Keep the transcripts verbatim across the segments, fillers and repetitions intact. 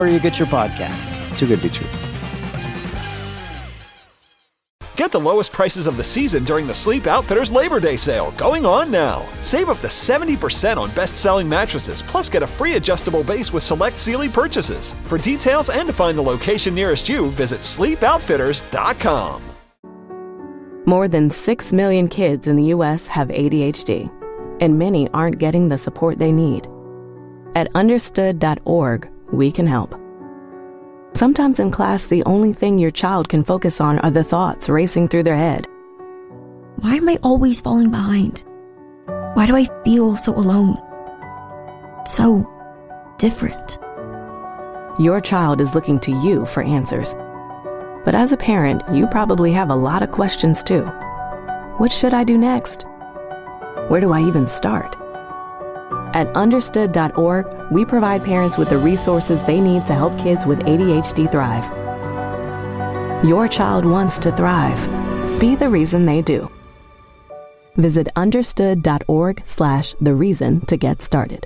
you get your podcasts. Too good to be true. Get the lowest prices of the season during the Sleep Outfitters Labor Day sale, going on now. Save up to seventy percent on best-selling mattresses, plus get a free adjustable base with select Sealy purchases. For details and to find the location nearest you, visit sleep outfitters dot com. More than six million kids in the U S have A D H D, and many aren't getting the support they need. At understood dot org, we can help. Sometimes in class, the only thing your child can focus on are the thoughts racing through their head. Why am I always falling behind? Why do I feel so alone? So different. Your child is looking to you for answers. But as a parent, you probably have a lot of questions too. What should I do next? Where do I even start? At understood dot org, we provide parents with the resources they need to help kids with A D H D thrive. Your child wants to thrive. Be the reason they do. Visit understood dot org slash the reason to get started.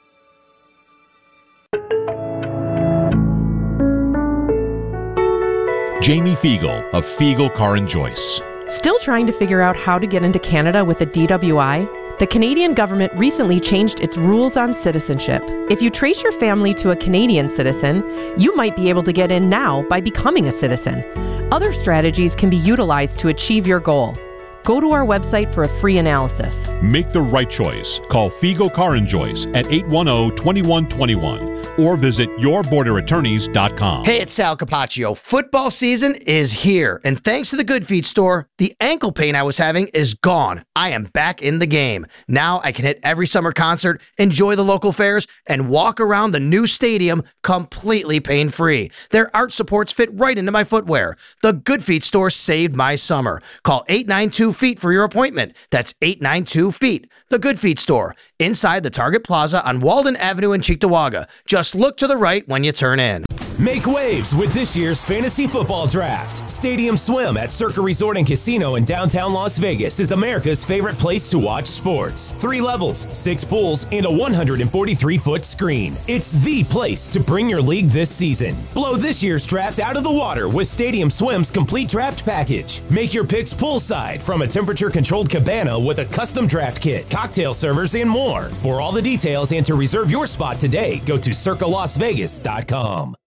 Jamie Fiegel of Fiegel Car and Joyce. Still trying to figure out how to get into Canada with a D W I? The Canadian government recently changed its rules on citizenship. If you trace your family to a Canadian citizen, you might be able to get in now by becoming a citizen. Other strategies can be utilized to achieve your goal. Go to our website for a free analysis. Make the right choice. Call Fiegel Car and Joyce at eight one zero, two one two one or visit your border attorneys dot com. Hey, it's Sal Capaccio. Football season is here, and thanks to the Good Feet store, the ankle pain I was having is gone. I am back in the game. Now I can hit every summer concert, enjoy the local fairs, and walk around the new stadium completely pain-free. Their arch supports fit right into my footwear. The Good Feet store saved my summer. Call eight nine two feet for your appointment. That's eight nine two feet. The Good Feet store, inside the Target Plaza on Walden Avenue in Cheektowaga. Just look to the right when you turn in. Make waves with this year's fantasy football draft. Stadium Swim at Circa Resort and Casino in downtown Las Vegas is America's favorite place to watch sports. Three levels, six pools, and a one hundred forty-three foot screen. It's the place to bring your league this season. Blow this year's draft out of the water with Stadium Swim's complete draft package. Make your picks poolside from a temperature-controlled cabana with a custom draft kit, cocktail servers, and more. For all the details and to reserve your spot today, go to circa las vegas dot com.